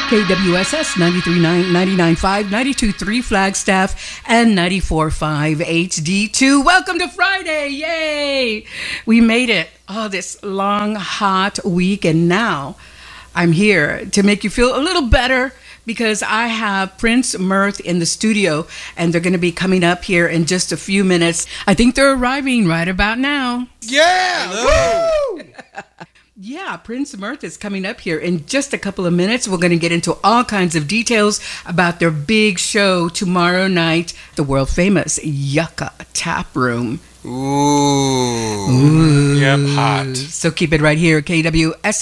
KWSS 93.9, 99.5, 92.3 Flagstaff, and 94.5 HD2. Welcome to Friday. Yay! We made it. Oh, this long, hot week. And now I'm here to make you feel a little better because I have Prince Mirth in the studio, and they're going to be coming up here in just a few minutes. I think they're arriving right about now. Yeah! Woo! Yeah, Prince Mirth is coming up here in just a couple of minutes. We're going to get into all kinds of details about their big show tomorrow night, the world famous Yucca Tap Room. Ooh. Yep, hot. So keep it right here, KWSS.